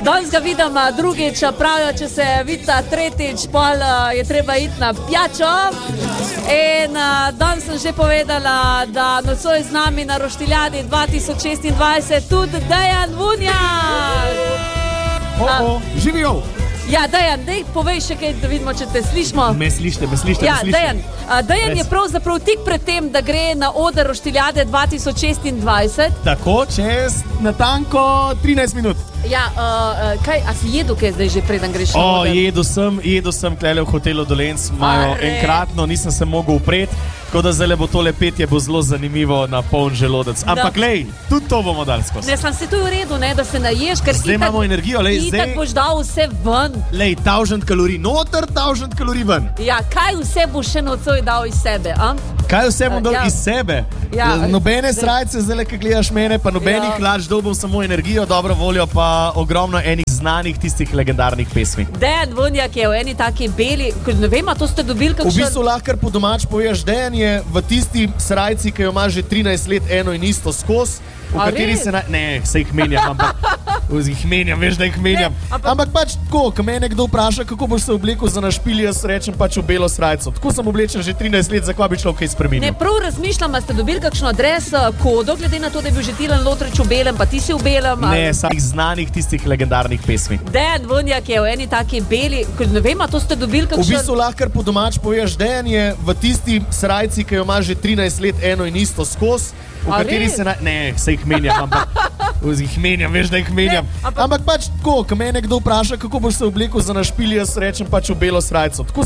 Danes ga vidim drugič, pravijo, če se vidita tretjič, pol je treba iti na pijačo. In danes sem že povedala, da nocoj z nami na Roštiljadi 2026 tudi Dejan Vunjak. Živijo! Ja, Dejan, dej povej še kaj, da vidimo, če te slišimo. Me slište. Ja, Dejan je pravzaprav tik pred tem, da gre na oder Roštiljade 2026. Tako, čez natanko 13 minut. Ja, a si jedel kaj zdaj že preden greš na oder? Jedel sem tlele v hotelu Dolenc, imajo enkratno, nisem se mogel upreti, tako da zdaj bo tole petje bo zelo zanimivo na poln želodec. Ampak lej, tudi to bomo dali skozi. Ne, sem se tu v redu, ne, da se naješ, ker zdaj imamo energijo, lej, zdaj... Itak boš dal vse ven. Lej, 1000 kalorij noter, 1000 kalorij ven. Ja, kaj vse boš še nocoj dal iz sebe, a? Kaj vse bom dal iz sebe? Ja, nobene srajce, zdaj, ki gledaš mene, pa nobenih hlač, dal bom samo energijo, dobro voljo, pa ogromno enih znanih, tistih legendarnih pesmi. Dejan Vunjak je v eni taki beli, ne vem, a to ste dobili kakšen... V bistvu lahko po domač poveš, Dejan je v tisti srajci, ki jo ima že 13 let eno in isto skozi, v kateri se ne, se jih menjam, veš, da jih menjam. Ampak pač tako, ko me nekdo vpraša, kako boš se oblekel za našpilj, jaz rečem pač v belo srajco. Tako sem oblečen že 13 let, zakaj bi človek kaj spremenil? Ne, prav razmišljam, a ste dobili kakšno adres, kodo, glede na to, da je bil že Tilen Lotrič v belem, pa ti si v belem. Ne, samih znanih, tistih legendarnih pesmi. Dejan Vunjak je v eni taki beli, ne vem, a to ste dobili kakšen... V bistvu lahko po domač poveš, Dejan je v tisti srajci, ki jo ima že 13 let eno in isto skozi, v kateri se ne, se jih menjam, veš, da jih menjam. Ampak pač tako, ko me nekdo vpraša, kako boš se oblekel za našpilj, jaz rečem pač v belo srajco.